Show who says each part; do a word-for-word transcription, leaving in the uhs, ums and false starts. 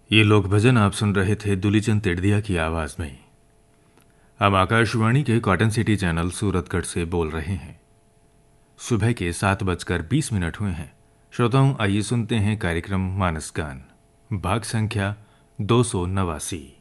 Speaker 1: ये लोक भजन आप सुन रहे थे दुलीचंद तिड़दिया की आवाज में। हम आकाशवाणी के कॉटन सिटी चैनल सूरतगढ़ से बोल रहे हैं। सुबह के सात बजकर बीस मिनट हुए हैं। श्रोताओं, आइए सुनते हैं कार्यक्रम मानस गान, भाग संख्या दो सौ नवासी।